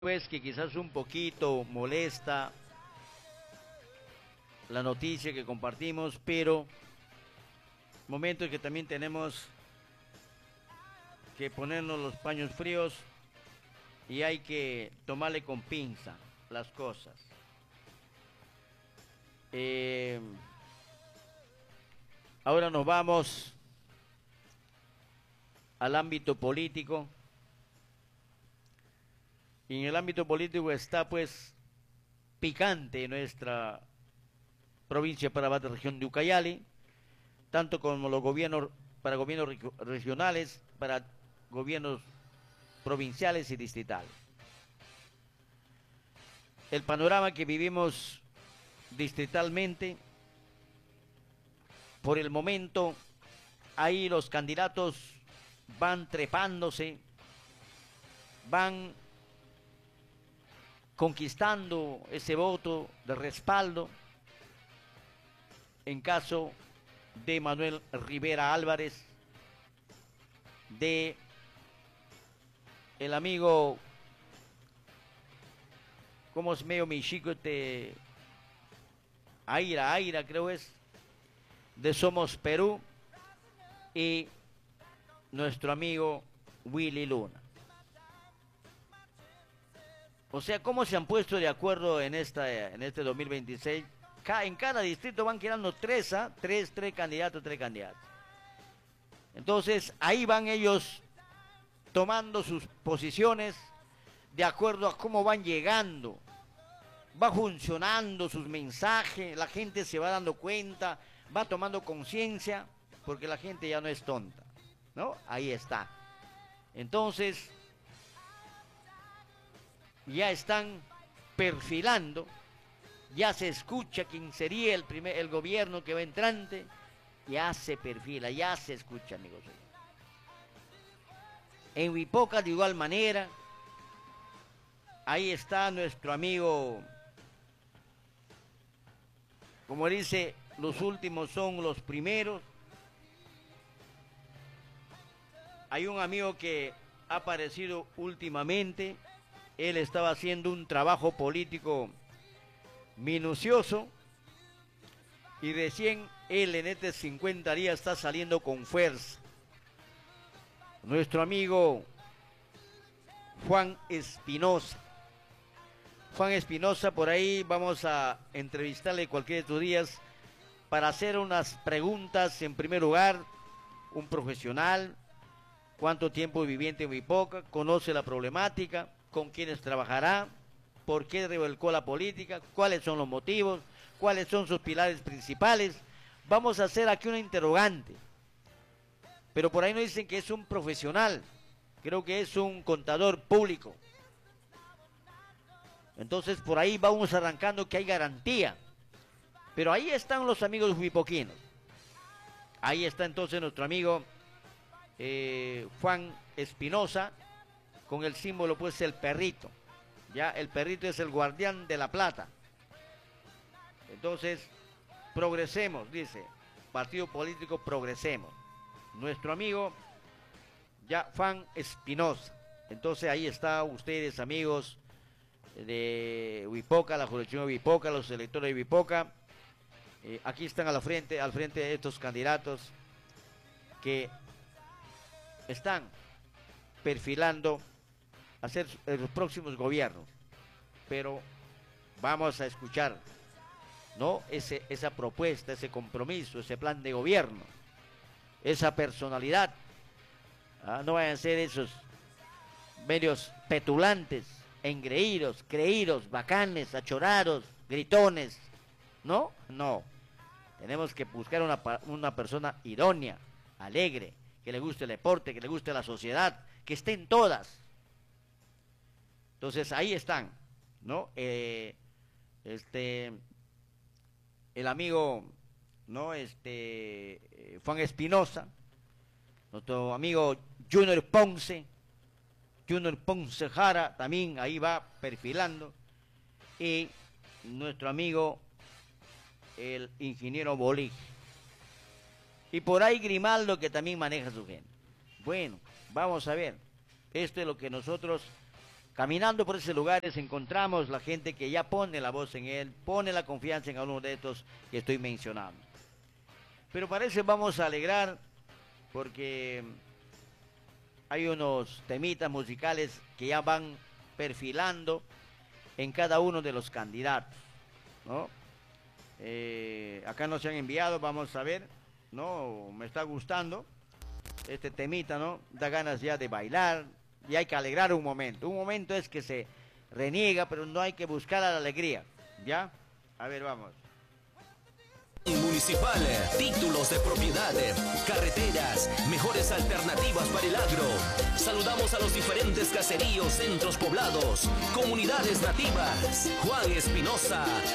Pues que quizás un poquito molesta la noticia que compartimos, pero momento en que también tenemos que ponernos los paños fríos y hay que tomarle con pinza las cosas. Ahora nos vamos al ámbito político. Y en el ámbito político está pues picante nuestra provincia de Parabat, región de Ucayali, tanto como los gobiernos, para gobiernos regionales, para gobiernos provinciales y distritales. El panorama que vivimos distritalmente, por el momento, ahí los candidatos van trepándose, van conquistando ese voto de respaldo en caso de Manuel Rivera Álvarez, de el amigo, ¿cómo es medio mi chico este? Aira creo es, de Somos Perú, y nuestro amigo Willy Luna. O sea, ¿cómo se han puesto de acuerdo en este 2026? En cada distrito van quedando tres candidatos, tres candidatos. Entonces, ahí van ellos tomando sus posiciones de acuerdo a cómo van llegando. Va funcionando sus mensajes, la gente se va dando cuenta, va tomando conciencia, porque la gente ya no es tonta, ¿no? Ahí está. Entonces, ya están perfilando, ya se escucha quién sería el gobierno que va entrante, ya se perfila, ya se escucha, amigos. En Huipoca de igual manera, ahí está nuestro amigo, como dice, los últimos son los primeros. Hay un amigo que ha aparecido últimamente. Él estaba haciendo un trabajo político minucioso y recién él en este 50 días está saliendo con fuerza. Nuestro amigo Juan Espinosa. Juan Espinosa, por ahí vamos a entrevistarle cualquier de estos días para hacer unas preguntas. En primer lugar, un profesional, cuánto tiempo viviente en Huipoca, conoce la problemática, con quiénes trabajará, por qué revolcó la política, cuáles son los motivos, cuáles son sus pilares principales. Vamos a hacer aquí una interrogante. Pero por ahí nos dicen que es un profesional, creo que es un contador público. Entonces por ahí vamos arrancando que hay garantía. Pero ahí están los amigos huipoquinos. Ahí está entonces nuestro amigo Juan Espinosa, con el símbolo pues el perrito. Ya el perrito es el guardián de la plata. Entonces, progresemos, dice, partido político Progresemos. Nuestro amigo ya Juan Espinosa. Entonces ahí está ustedes, amigos de Huipoca, la jurisdicción de Huipoca, los electores de Huipoca. Aquí están al frente de estos candidatos que están perfilando a ser los próximos gobiernos. Pero vamos a escuchar, ¿no? Esa propuesta, ese compromiso, ese plan de gobierno, esa personalidad. No vayan a ser esos medios petulantes, engreídos, creídos, bacanes, achorados, gritones. ¿No? No. Tenemos que buscar una persona idónea, alegre, que le guste el deporte, que le guste la sociedad, que estén todas. Entonces ahí están, ¿no? El amigo, ¿no? Juan Espinosa, nuestro amigo Junior Ponce Jara, también ahí va perfilando, y nuestro amigo el ingeniero Bolig, y por ahí Grimaldo, que también maneja su gente. Bueno, vamos a ver, esto es lo que nosotros caminando por esos lugares encontramos la gente que ya pone la voz en él, pone la confianza en alguno de estos que estoy mencionando. Pero parece vamos a alegrar porque hay unos temitas musicales que ya van perfilando en cada uno de los candidatos, ¿no? Acá nos han enviado, vamos a ver, ¿no? Me está gustando este temita, ¿no? Da ganas ya de bailar y hay que alegrar un momento. Un momento es que se reniega, pero no hay que buscar la alegría, ¿ya? A ver, vamos. Municipal, títulos de propiedad, carreteras, mejores alternativas para el agro. Saludamos a los diferentes caseríos, centros poblados, comunidades nativas. Juan Espinosa.